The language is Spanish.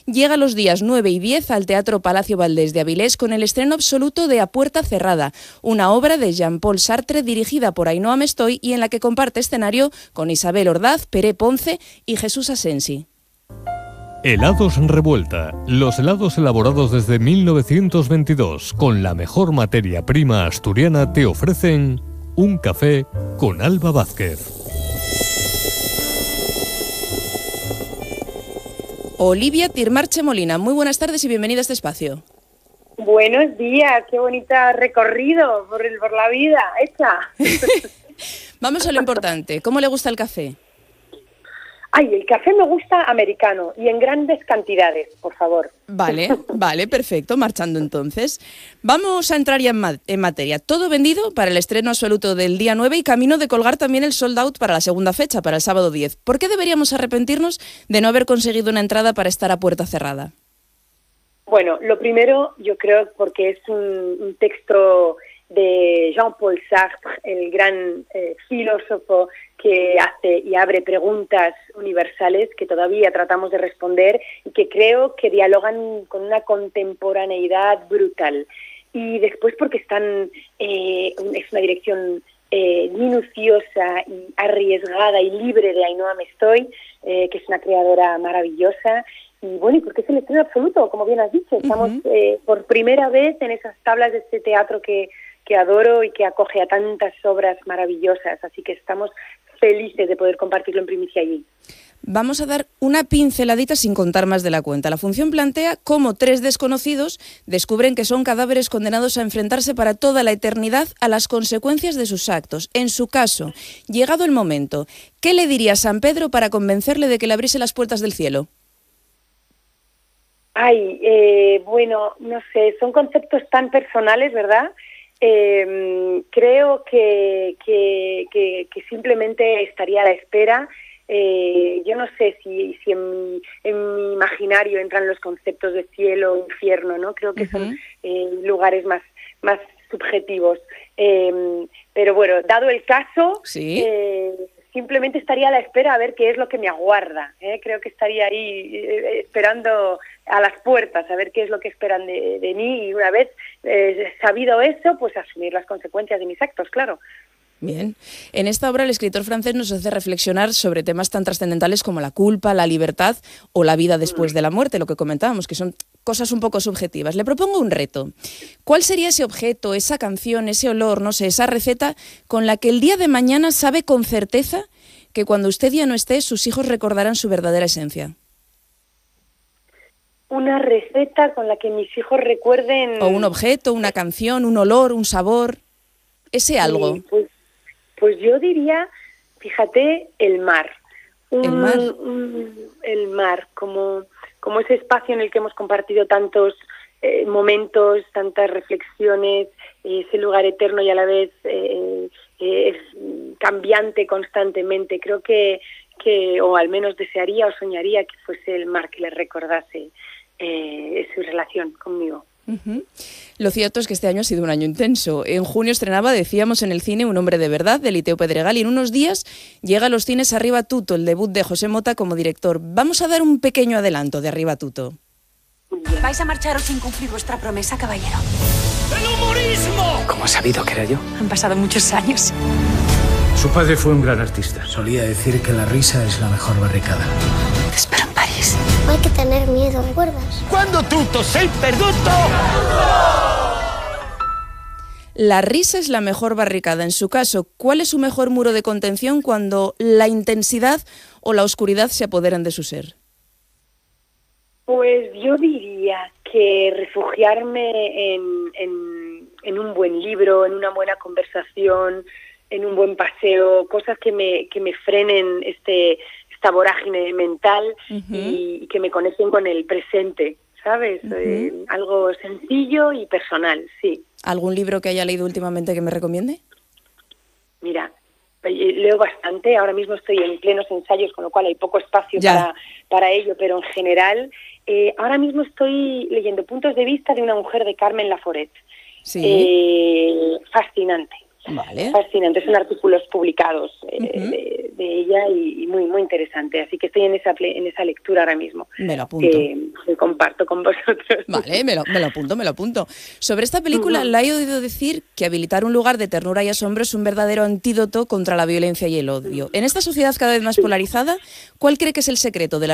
llega los días 9 y 10 al Teatro Palacio Valdés de Avilés con el estreno absoluto de A Puerta Cerrada, una obra de Jean-Paul Sartre dirigida por Ainhoa Mestoy y en la que comparte escenario con Isabel Ordaz, Pere Ponce y Jesús Asensi. Helados Revuelta, los helados elaborados desde 1922 con la mejor materia prima asturiana te ofrecen un café con Alba Vázquez. Olivia Tirmarche Molina, muy buenas tardes y bienvenida a este espacio. Buenos días, qué bonita recorrido por la vida hecha. Vamos a lo importante, ¿cómo le gusta el café? Ay, el café me gusta americano y en grandes cantidades, por favor. Vale, perfecto, marchando entonces. Vamos a entrar ya en materia. Todo vendido para el estreno absoluto del día 9 y camino de colgar también el sold out para la segunda fecha, para el sábado 10. ¿Por qué deberíamos arrepentirnos de no haber conseguido una entrada para estar a puerta cerrada? Bueno, lo primero yo creo porque es un texto de Jean-Paul Sartre, el gran filósofo que hace y abre preguntas universales que todavía tratamos de responder y que creo que dialogan con una contemporaneidad brutal. Y después porque es una dirección minuciosa y arriesgada y libre de Ainhoa Mestoy, que es una creadora maravillosa. Y bueno, y porque es el estreno absoluto, como bien has dicho. Estamos por primera vez en esas tablas de este teatro que adoro y que acoge a tantas obras maravillosas, así que estamos felices de poder compartirlo en primicia allí. Vamos a dar una pinceladita sin contar más de la cuenta. La función plantea cómo 3 desconocidos descubren que son cadáveres condenados a enfrentarse para toda la eternidad a las consecuencias de sus actos. En su caso, llegado el momento, ¿qué le diría San Pedro para convencerle de que le abriese las puertas del cielo? Bueno, no sé, son conceptos tan personales, ¿verdad? Creo que simplemente estaría a la espera. Yo no sé si en mi imaginario entran los conceptos de cielo o infierno, ¿no? Creo que son lugares más subjetivos. Pero bueno, dado el caso, ¿sí? Simplemente estaría a la espera a ver qué es lo que me aguarda. Creo que estaría ahí esperando a las puertas a ver qué es lo que esperan de mí y una vez sabido eso, pues asumir las consecuencias de mis actos, claro. Bien. En esta obra el escritor francés nos hace reflexionar sobre temas tan trascendentales como la culpa, la libertad o la vida después de la muerte, lo que comentábamos, que son cosas un poco subjetivas. Le propongo un reto. ¿Cuál sería ese objeto, esa canción, ese olor, no sé, esa receta con la que el día de mañana sabe con certeza que cuando usted ya no esté, sus hijos recordarán su verdadera esencia? Una receta con la que mis hijos recuerden... O un objeto, una canción, un olor, un sabor, ese algo. Sí, pues yo diría, fíjate, el mar. ¿El mar? El mar, como ese espacio en el que hemos compartido tantos momentos, tantas reflexiones, ese lugar eterno y a la vez es cambiante constantemente. Creo que, o al menos desearía o soñaría que fuese el mar que les recordase su relación conmigo. Uh-huh. Lo cierto es que este año ha sido un año intenso. En junio estrenaba, decíamos, en el cine Un hombre de verdad, de Liteo Pedregal, y en unos días llega a los cines Arriba Tuto, el debut de José Mota como director. Vamos a dar un pequeño adelanto de Arriba Tuto. Vais a marcharos sin cumplir vuestra promesa, caballero. ¡El humorismo! ¿Cómo has sabido que era yo? Han pasado muchos años. Su padre fue un gran artista. Solía decir que la risa es la mejor barricada. Te espero en París. No hay que tener miedo, ¿recuerdas? Quando tutto sei perduto! La risa es la mejor barricada. En su caso, ¿cuál es su mejor muro de contención cuando la intensidad o la oscuridad se apoderan de su ser? Pues yo diría que refugiarme en un buen libro, en una buena conversación, en un buen paseo, cosas que me frenen esta vorágine mental y que me conecten con el presente, ¿sabes? Algo sencillo y personal, sí. ¿Algún libro que haya leído últimamente que me recomiende? Mira, leo bastante, ahora mismo estoy en plenos ensayos, con lo cual hay poco espacio para ello, pero en general, ahora mismo estoy leyendo Puntos de vista de una mujer de Carmen Laforet. Sí. Fascinante, Vale. Fascinante, son artículos publicados de ella y muy muy interesante, así que estoy en esa lectura ahora mismo. Me lo apunto. Que comparto con vosotros. Vale, me lo apunto. Sobre esta película la he oído decir que habilitar un lugar de ternura y asombro es un verdadero antídoto contra la violencia y el odio. En esta sociedad cada vez más polarizada, ¿cuál cree que es el secreto de la